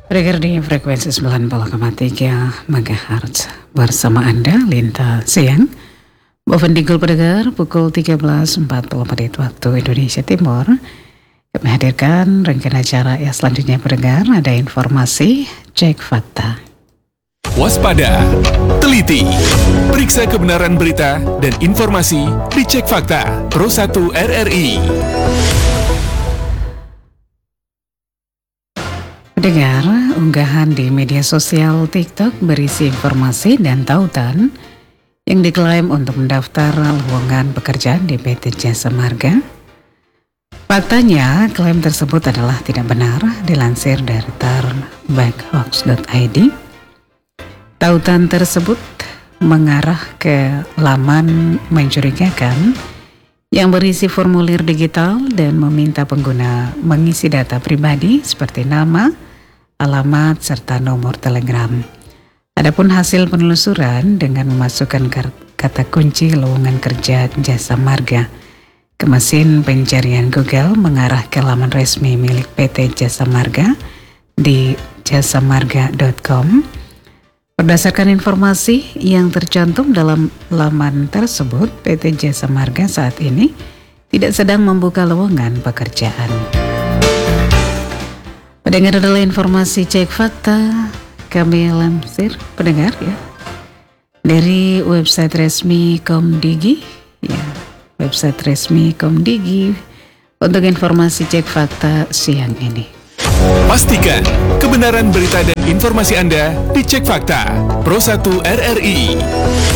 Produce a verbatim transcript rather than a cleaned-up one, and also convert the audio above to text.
Bergerak di frekuensi sembilan puluh koma tiga megahertz bersama Anda Linta Siang. Boven Digul pendengar pukul tiga belas empat puluh menit waktu Indonesia Timur. Kami hadirkan rangkaian acara yang selanjutnya pendengar. Ada informasi cek fakta. Waspada, teliti, periksa kebenaran berita dan informasi di Cek Fakta Pro satu R R I. Pendengar, unggahan di media sosial TikTok berisi informasi dan tautan yang diklaim untuk mendaftar lowongan pekerjaan di P T Jasa Marga. Faktanya, klaim tersebut adalah tidak benar, dilansir dari turnbackhoax dot I D. Tautan tersebut mengarah ke laman mencurigakan yang berisi formulir digital dan meminta pengguna mengisi data pribadi seperti nama, alamat, serta nomor telegram. Adapun hasil penelusuran dengan memasukkan kata kunci lowongan kerja Jasa Marga ke mesin pencarian Google mengarah ke laman resmi milik P T Jasa Marga di jasamarga dot com. Berdasarkan informasi yang tercantum dalam laman tersebut, P T Jasa Marga saat ini tidak sedang membuka lowongan pekerjaan. Pendengar, adalah informasi cek fakta kami lansir pendengar ya dari website resmi Komdigi ya website resmi Komdigi untuk informasi cek fakta siang ini. Pastikan kebenaran berita dan informasi Anda di Cek Fakta Pro satu R R I.